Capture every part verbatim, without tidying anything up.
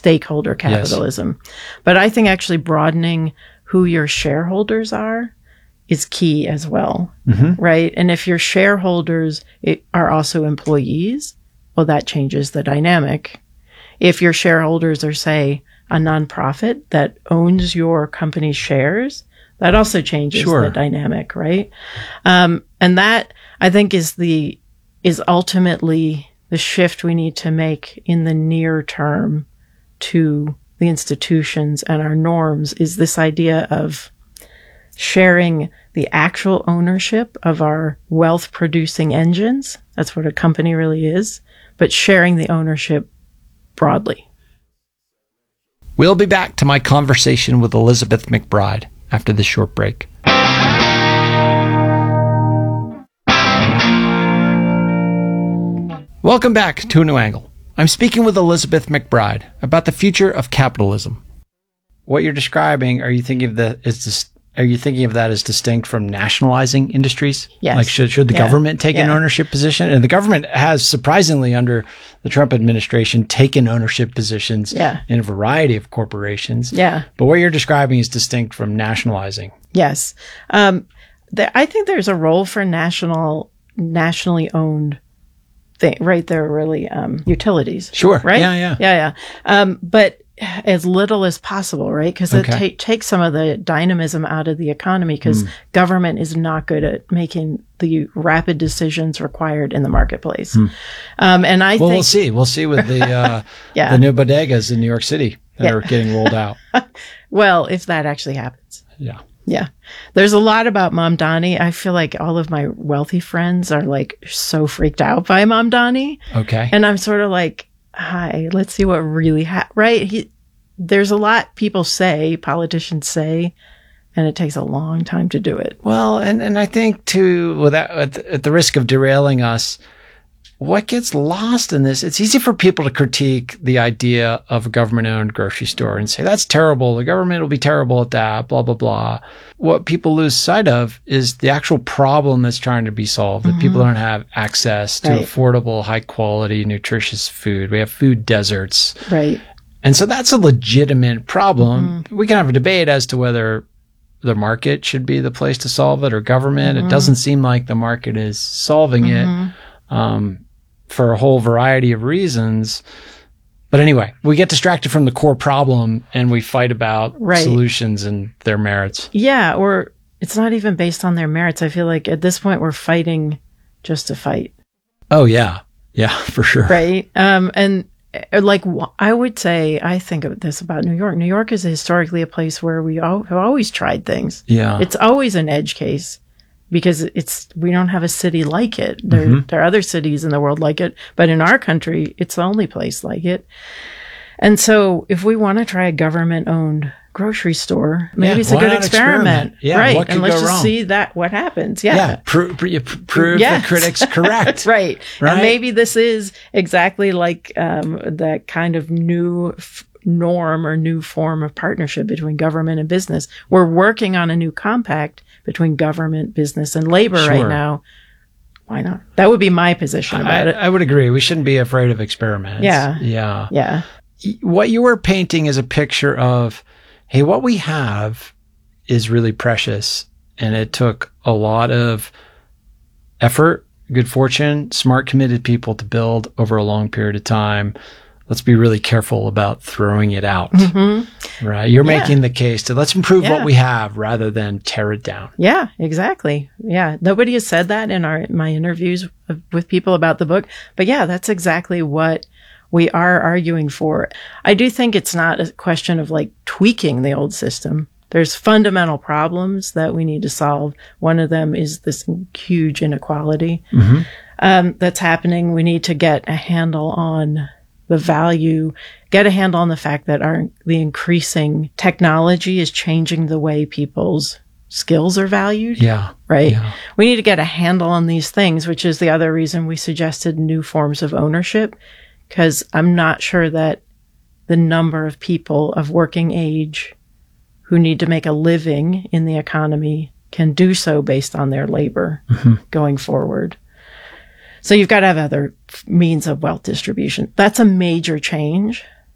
stakeholder capitalism. Yes. But I think actually broadening who your shareholders are is key as well, mm-hmm. right? And if your shareholders are also employees, well, that changes the dynamic. If your shareholders are, say, a nonprofit that owns your company's shares, that also changes sure. the dynamic, right? Um, and that, I think, is the is ultimately the shift we need to make in the near term to the institutions and our norms, is this idea of sharing the actual ownership of our wealth producing engines. That's what a company really is, but sharing the ownership broadly. We'll be back to my conversation with Elizabeth McBride after this short break. Welcome back to A New Angle. I'm speaking with Elizabeth McBride about the future of capitalism. What you're describing, are you thinking of the is this, are you thinking of that as distinct from nationalizing industries? Yes. Like should should the yeah. government take yeah. an ownership position? And the government has surprisingly under the Trump administration taken ownership positions yeah. in a variety of corporations. Yeah. But what you're describing is distinct from nationalizing. Yes. Um, the, I think there's a role for national nationally owned thing, right? There are really um, utilities. Sure. Right? Yeah, yeah. Yeah, yeah. Um, but as little as possible, right? Because okay. it ta- takes some of the dynamism out of the economy, because mm. government is not good at making the rapid decisions required in the marketplace. Mm. Um, and I well, think... we'll see. We'll see with the, uh, yeah. the new bodegas in New York City that yeah. are getting rolled out. Well, if that actually happens. Yeah. Yeah. There's a lot about Mamdani. I feel like all of my wealthy friends are like so freaked out by Mamdani. Okay. And I'm sort of like, hi, let's see what really happened. Right? He, there's a lot people say, politicians say, and it takes a long time to do it. Well, and, and I think too, without, at, the, at the risk of derailing us, what gets lost in this, it's easy for people to critique the idea of a government-owned grocery store and say, that's terrible. The government will be terrible at that, blah, blah, blah. What people lose sight of is the actual problem that's trying to be solved, that mm-hmm. people don't have access to right. affordable, high-quality, nutritious food. We have food deserts. Right. And so that's a legitimate problem. Mm-hmm. We can have a debate as to whether the market should be the place to solve it or government. Mm-hmm. It doesn't seem like the market is solving mm-hmm. it. Um, for a whole variety of reasons. But anyway, we get distracted from the core problem and we fight about right. solutions and their merits. Yeah, or it's not even based on their merits. I feel like at this point we're fighting just to fight. Oh, yeah. Yeah, for sure. Right. Um, and like I would say, I think of this about New York. New York is historically a place where we all, have always tried things. Yeah. It's always an edge case. Because it's, we don't have a city like it. There, mm-hmm. there are other cities in the world like it, but in our country, it's the only place like it. And so if we want to try a government-owned grocery store, maybe yeah, it's a good experiment. experiment? Yeah, right. What could and let's go just wrong? see that, what happens. Yeah. Yeah. Pro- pro- prove yes. the critics correct. right. right. And maybe this is exactly like, um, that kind of new f- norm or new form of partnership between government and business. We're working on a new compact between government, business, and labor sure. right now. Why not? That would be my position about I, it. I would agree. We shouldn't be afraid of experiments. Yeah. Yeah. Yeah. What you were painting is a picture of, hey, what we have is really precious. And it took a lot of effort, good fortune, smart, committed people to build over a long period of time. Let's be really careful about throwing it out, mm-hmm. right? You're yeah. making the case to let's improve yeah. what we have rather than tear it down. Yeah, exactly. Yeah. Nobody has said that in our, my interviews with people about the book, but yeah, that's exactly what we are arguing for. I do think it's not a question of like tweaking the old system. There's fundamental problems that we need to solve. One of them is this huge inequality mm-hmm. um, that's happening. We need to get a handle on the value, get a handle on the fact that our the increasing technology is changing the way people's skills are valued. Yeah. Right? Yeah. We need to get a handle on these things, which is the other reason we suggested new forms of ownership, because I'm not sure that the number of people of working age who need to make a living in the economy can do so based on their labor mm-hmm. going forward. So you've got to have other means of wealth distribution. That's a major change.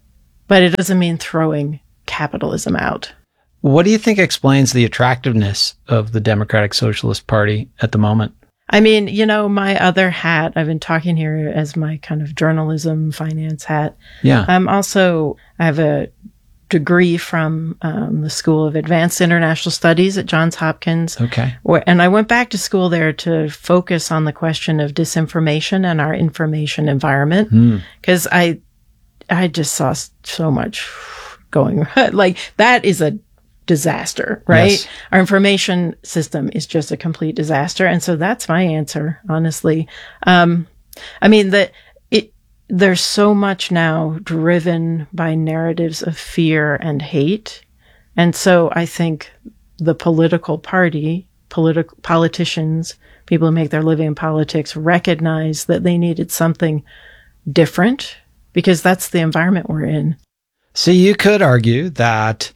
but it doesn't mean throwing capitalism out. What do you think explains the attractiveness of the Democratic Socialist Party at the moment? I mean, you know, my other hat, I've been talking here as my kind of journalism, finance hat. Yeah. I'm also, I have a degree from um, the School of Advanced International Studies at Johns Hopkins. Okay. Where, and I went back to school there to focus on the question of disinformation and our information environment. Because mm. I, I just saw so much going, like, that is a disaster, right? Yes. Our information system is just a complete disaster. And so that's my answer, honestly. Um, I mean, the, it, there's so much now driven by narratives of fear and hate. And so I think the political party, political politicians, people who make their living in politics recognize that they needed something different because that's the environment we're in. So you could argue that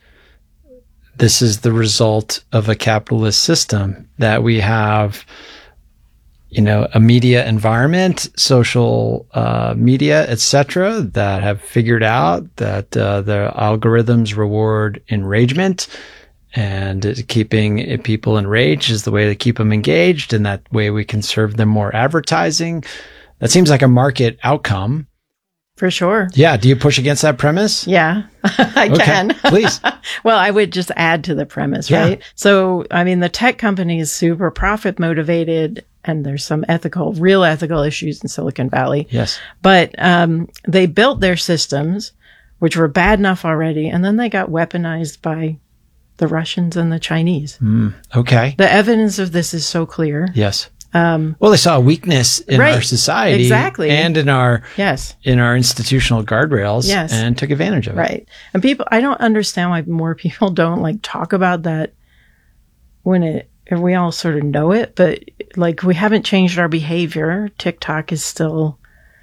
this is the result of a capitalist system, that we have, you know, a media environment, social uh, media, et cetera, that have figured out that uh, the algorithms reward enragement, and keeping people enraged is the way to keep them engaged, and that way we can serve them more advertising. That seems like a market outcome. For sure. Yeah. Do you push against that premise? Yeah, I okay. can. Please. Well, I would just add to the premise, yeah. right? So, I mean, the tech company is super profit motivated, and there's some ethical, real ethical issues in Silicon Valley. Yes. But um, they built their systems, which were bad enough already, and then they got weaponized by the Russians and the Chinese. Mm, okay. The evidence of this is so clear. Yes. Um, well, they saw a weakness in right, our society, exactly, and in our yes, in our institutional guardrails, yes, and took advantage of it. Right, and people, I don't understand why more people don't like talk about that when it. And we all sort of know it, but like we haven't changed our behavior. TikTok is still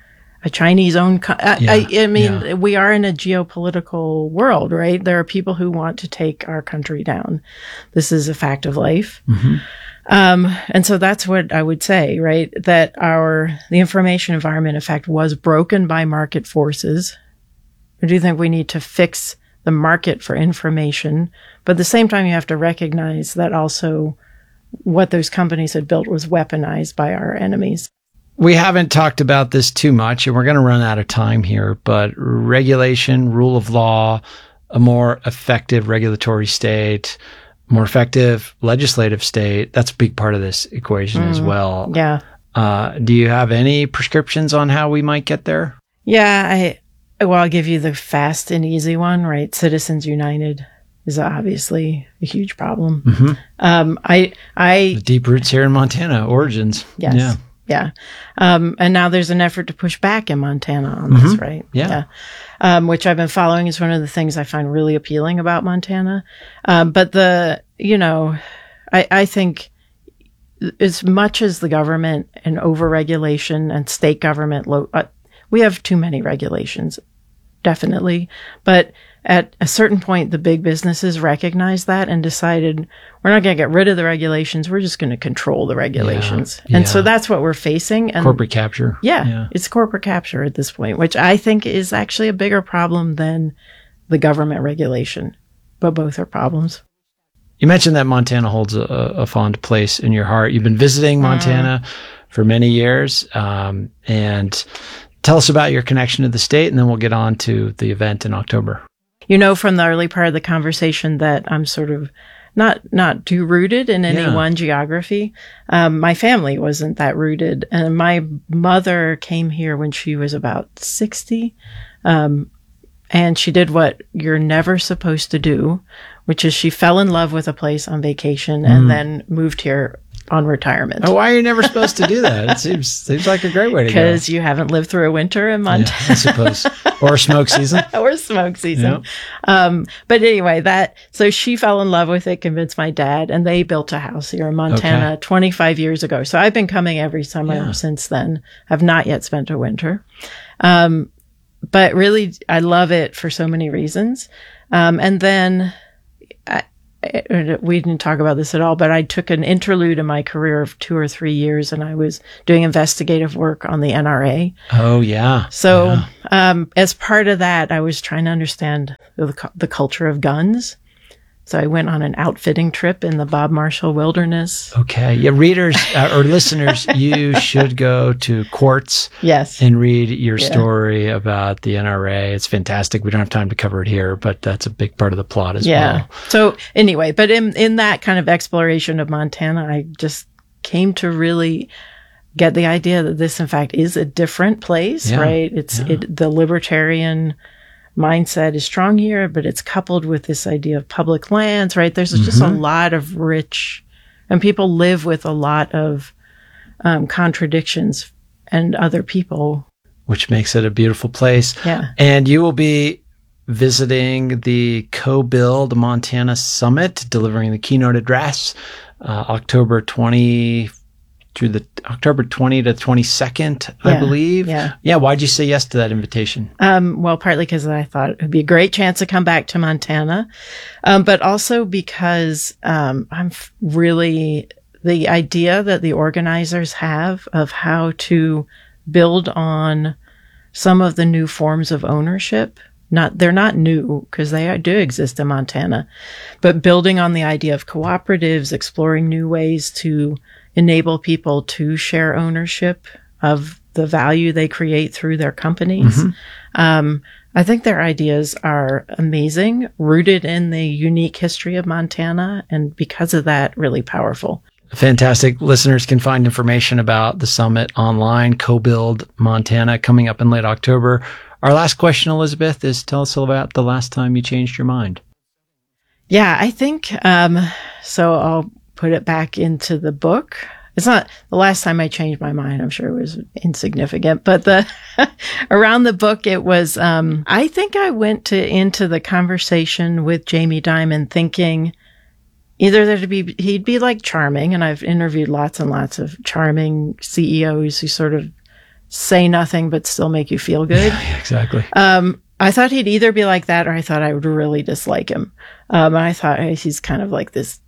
a Chinese-owned. Co- I, yeah, I, I mean, yeah. we are in a geopolitical world, right? There are people who want to take our country down. This is a fact of life. Mm-hmm. Um, and so that's what I would say, right? That our, the information environment, in fact, was broken by market forces. I do think we need to fix the market for information, but at the same time, you have to recognize that also what those companies had built was weaponized by our enemies. We haven't talked about this too much, and we're going to run out of time here, but regulation, rule of law, a more effective regulatory state, more effective legislative state, that's a big part of this equation mm, as well. Yeah. Uh, do you have any prescriptions on how we might get there? Yeah, I, well, I'll give you the fast and easy one, right? Citizens United is obviously a huge problem. Mm-hmm. Um, I, I, the deep roots here in Montana, origins. Yes. Yeah. Yeah. Um, and now there's an effort to push back in Montana on mm-hmm. this, right? Yeah. yeah. Um, which I've been following is one of the things I find really appealing about Montana. Um, but the, you know, I, I think as much as the government and overregulation and state government, lo- uh, we have too many regulations, definitely. But at a certain point, the big businesses recognized that and decided we're not going to get rid of the regulations. We're just going to control the regulations. Yeah, and yeah. so that's what we're facing. And corporate capture. Yeah, yeah, it's corporate capture at this point, which I think is actually a bigger problem than the government regulation. But both are problems. You mentioned that Montana holds a, a fond place in your heart. You've been visiting Montana mm. for many years. Um, and tell us about your connection to the state, and then we'll get on to the event in October. You know from the early part of the conversation that I'm sort of not not too rooted in any yeah. one geography. Um, my family wasn't that rooted. And my mother came here when she was about sixty. Um, and she did what you're never supposed to do, which is she fell in love with a place on vacation and mm. then moved here on retirement. Oh, why are you never supposed to do that? It seems seems like a great way to go. Because you haven't lived through a winter in Montana. Yeah, I suppose. Or smoke season. or smoke season. Yep. Um, but anyway, that, so she fell in love with it, convinced my dad, and they built a house here in Montana okay. twenty-five years ago. So I've been coming every summer yeah. since then. I've not yet spent a winter. Um, but really, I love it for so many reasons. Um, and then I, we didn't talk about this at all, but I took an interlude in my career of two or three years and I was doing investigative work on the N R A. Oh, yeah. So yeah. Um, as part of that, I was trying to understand the, the culture of guns. So I went on an outfitting trip in the Bob Marshall Wilderness. Okay. Yeah, readers uh, or listeners, you should go to Quartz yes. and read your yeah. story about the N R A. It's fantastic. We don't have time to cover it here, but that's a big part of the plot as yeah. well. So anyway, but in, in that kind of exploration of Montana, I just came to really get the idea that this, in fact, is a different place, yeah. right? It's yeah. it, the libertarian mindset is strong here, but it's coupled with this idea of public lands, right? There's mm-hmm. just a lot of rich, and people live with a lot of um, contradictions and other people. Which makes it a beautiful place. Yeah. And you will be visiting the Co-Build Montana Summit, delivering the keynote address, uh, October twentieth through the October twentieth to twenty-second, yeah, I believe. Yeah. Yeah. Why'd you say yes to that invitation? Um, well, partly because I thought it would be a great chance to come back to Montana. Um, but also because, um, I'm f- really the idea that the organizers have of how to build on some of the new forms of ownership. Not, they're not new because they do exist in Montana, but building on the idea of cooperatives, exploring new ways to enable people to share ownership of the value they create through their companies. Mm-hmm. Um, I think their ideas are amazing, rooted in the unique history of Montana, and because of that, really powerful. Fantastic. Listeners can find information about the summit online, Co-Build Montana, coming up in late October. Our last question, Elizabeth, is tell us about the last time you changed your mind. Yeah, I think, um, so I'll put it back into the book. It's not the last time I changed my mind. I'm sure it was insignificant, but the around the book, it was, um, I think I went to into the conversation with Jamie Dimon thinking either there'd be, he'd be like charming. And I've interviewed lots and lots of charming C E Os who sort of say nothing, but still make you feel good. Yeah, exactly. Um, I thought he'd either be like that or I thought I would really dislike him. Um, and I thought hey, he's kind of like this,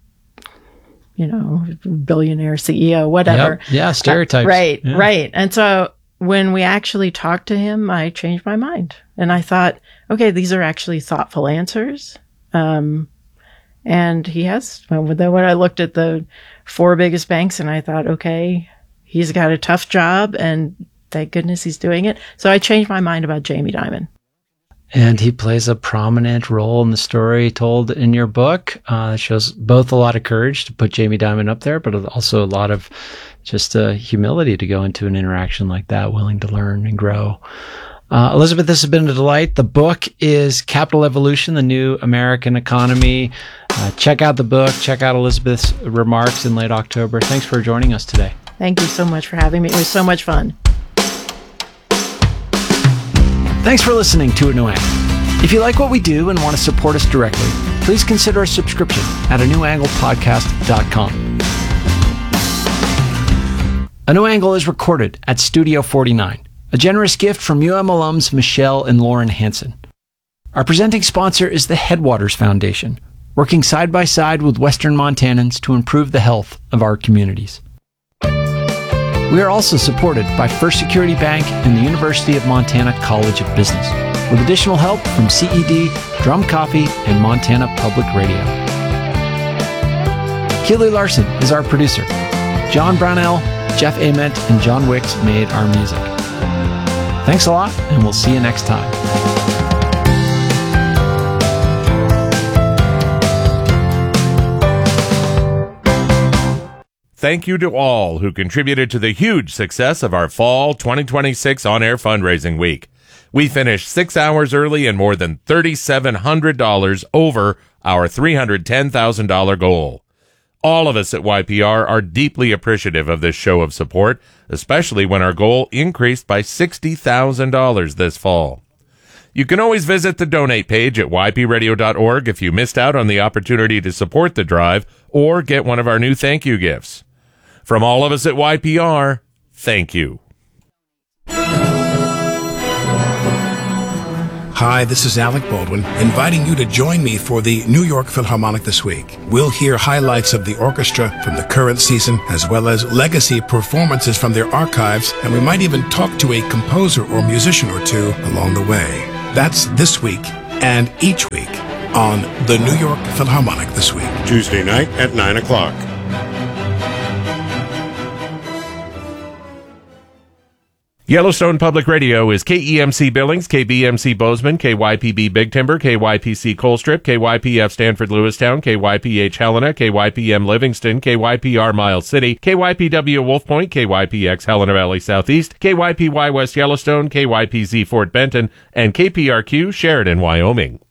you know, billionaire C E O, whatever. Yep. Yeah, stereotypes. Uh, right, yeah. right. And so when we actually talked to him, I changed my mind. And I thought, okay, these are actually thoughtful answers. Um, and he has, well, then when I looked at the four biggest banks and I thought, okay, he's got a tough job and thank goodness he's doing it. So I changed my mind about Jamie Dimon. And he plays a prominent role in the story told in your book. Uh, it shows both a lot of courage to put Jamie Dimon up there, but also a lot of just uh, humility to go into an interaction like that, willing to learn and grow. Uh, Elizabeth, this has been a delight. The book is Capital Evolution, the New American Economy. Uh, check out the book. Check out Elizabeth's remarks in late October. Thanks for joining us today. Thank you so much for having me. It was so much fun. Thanks for listening to A New Angle. If you like what we do and want to support us directly, please consider a subscription at a new angle podcast dot com. A New Angle is recorded at Studio forty-nine, a generous gift from U M alums Michelle and Lauren Hansen. Our presenting sponsor is the Headwaters Foundation, working side by side with Western Montanans to improve the health of our communities. We are also supported by First Security Bank and the University of Montana College of Business, with additional help from C E D, Drum Coffee, and Montana Public Radio. Keely Larson is our producer. John Brownell, Jeff Ament, and John Wicks made our music. Thanks a lot, and we'll see you next time. Thank you to all who contributed to the huge success of our Fall twenty twenty-six On-Air Fundraising Week. We finished six hours early and more than three thousand seven hundred dollars over our three hundred ten thousand dollars goal. All of us at Y P R are deeply appreciative of this show of support, especially when our goal increased by sixty thousand dollars this fall. You can always visit the donate page at y p radio dot org if you missed out on the opportunity to support the drive or get one of our new thank you gifts. From all of us at Y P R, thank you. Hi, this is Alec Baldwin, inviting you to join me for the New York Philharmonic this week. We'll hear highlights of the orchestra from the current season, as well as legacy performances from their archives, and we might even talk to a composer or musician or two along the way. That's this week and each week on the New York Philharmonic this week. Tuesday night at nine o'clock. Yellowstone Public Radio is K E M C Billings, K B M C Bozeman, K Y P B Big Timber, K Y P C Colstrip, K Y P F Stanford Lewistown, K Y P H Helena, K Y P M Livingston, K Y P R Miles City, K Y P W Wolf Point, K Y P X Helena Valley Southeast, K Y P Y West Yellowstone, K Y P Z Fort Benton, and K P R Q Sheridan, Wyoming.